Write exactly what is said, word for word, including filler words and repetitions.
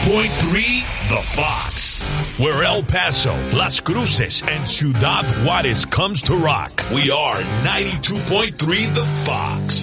point three The Fox. Where El Paso, Las Cruces, and Ciudad Juarez comes to rock. We are ninety-two point three The Fox.